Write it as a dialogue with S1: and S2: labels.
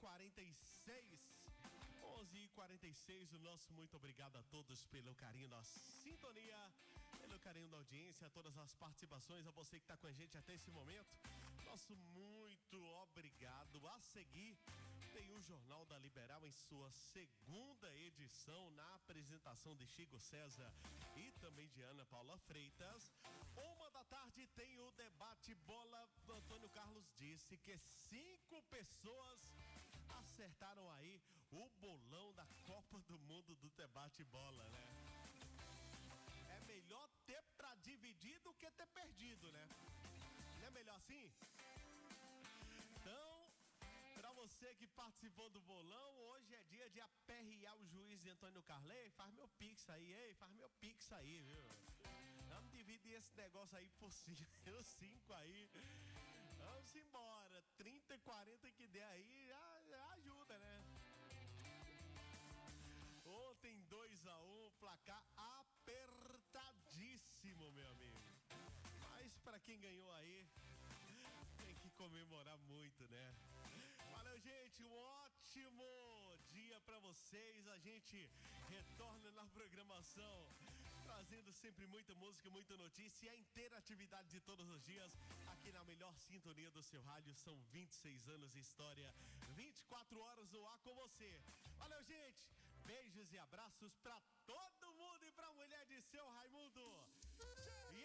S1: 11h46. 11h46, o nosso muito obrigado a todos pelo carinho da sintonia, pelo carinho da audiência, a todas as participações, a você que está com a gente até esse momento. Nosso muito obrigado. A seguir, tem o Jornal da Liberal em sua segunda edição, na apresentação de Chico César e também de Ana Paula Freitas. 13h tem o debate bola do Antônio Carlos. Disse que 5 pessoas acertaram aí o bolão da Copa do Mundo do debate bola, né? É melhor ter pra dividir do que ter perdido, né? Não é melhor assim? Então, pra você que participou do bolão, hoje é dia de aperrear o juiz de Antônio Carlos. Faz meu pix aí, faz meu pix aí, viu? Vamos dividir esse negócio aí por 5 aí. Vamos embora. 30, 40 que der aí, já ajuda, né? Ontem 2-1, placar apertadíssimo, meu amigo. Mas pra quem ganhou aí, tem que comemorar muito, né? Valeu, gente, um ótimo dia pra vocês. A gente retorna na programação, trazendo sempre muita música, muita notícia e a interatividade de todos os dias aqui na melhor sintonia do seu rádio. São 26 anos de história, 24 horas no ar com você. Valeu, gente, beijos e abraços pra todo mundo e pra mulher de seu Raimundo. E